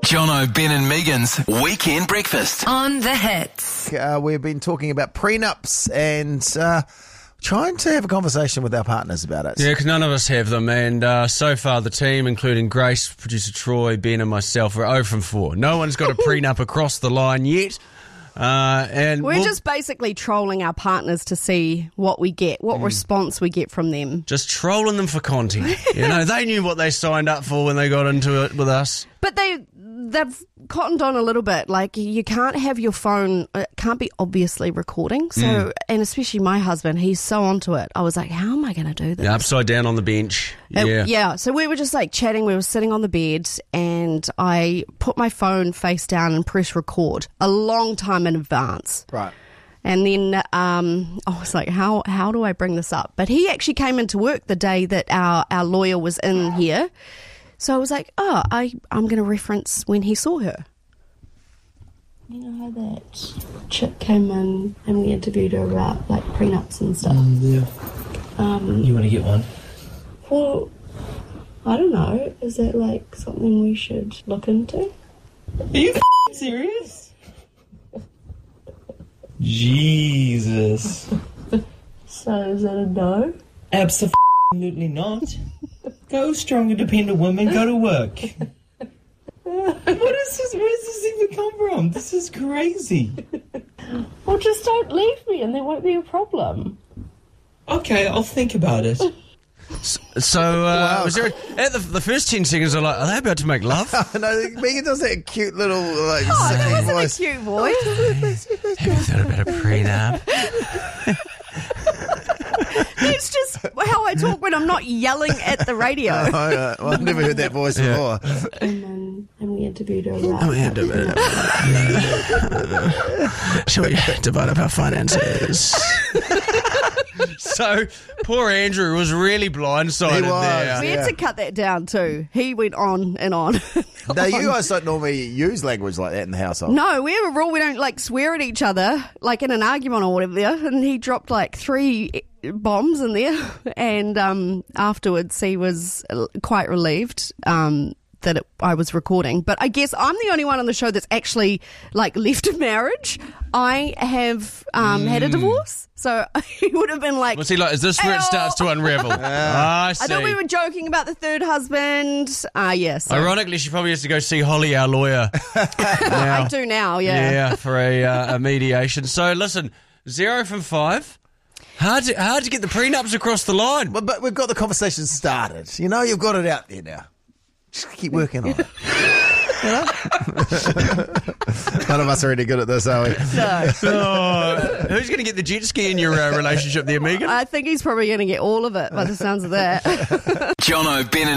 Jono, Ben and Megan's Weekend Breakfast. On the Hits. We've been talking about prenups and trying to have a conversation with our partners about it. Yeah, because none of us have them, and so far the team, including Grace, producer Troy, Ben and myself, are 0 from 4. No one's got a prenup across the line yet. And we're just basically trolling our partners to see what we get, what response we get from them. Just trolling them for content. They knew what they signed up for when they got into it with us. But they've cottoned on a little bit. Like, you can't have your phone, it can't be obviously recording. So, and especially my husband, he's so onto it. I was like, how am I going to do this? Yeah, upside down on the bench. Yeah. So we were just like chatting. We were sitting on the bed and I put my phone face down and press record a long time in advance. Right. And then I was like, how do I bring this up? But he actually came into work the day that our lawyer was in here. So I was like, I'm going to reference when he saw her. You know how that chick came in and we interviewed her about like prenups and stuff? Yeah. You want to get one? Well, I don't know. Is that like something we should look into? Are you serious? Jesus. So is that a no? Absolutely not. Go strong, independent woman, go to work. What is this? Where does this even come from? This is crazy. Well, just don't leave me and there won't be a problem. Okay, I'll think about it. So, was there at the first 10 seconds, are they about to make love? No, Megan does that cute little That singing wasn't voice. a cute voice. Have you thought about a prenup? It's just how I talk when I'm not yelling at the radio. Well, I've never heard that voice before. And we interviewed her Shall we divide up our finances? So, poor Andrew was really blindsided He was. there. We had to cut that down too. He went on and on. Now, you guys don't normally use language like that in the household. No, we have a rule we don't like swear at each other, like in an argument or whatever. And he dropped like 3 bombs in there, and afterwards he was quite relieved that I was recording. But I guess I'm the only one on the show that's actually like left a marriage. I have had a divorce, so he would have been like, What's he like? Is this where it starts to unravel? I see. I thought we were joking about the third husband. Yes. Ironically, she probably has to go see Holly, our lawyer. I do now, yeah. Yeah, for a mediation. So listen, 0 from 5. Hard to get the prenups across the line. But we've got the conversation started. You know, you've got it out there now. Just keep working on it. None of us are any good at this, are we? No. Who's going to get the jet ski in your relationship there, Megan? I think he's probably going to get all of it by the sounds of that. Jono, Ben and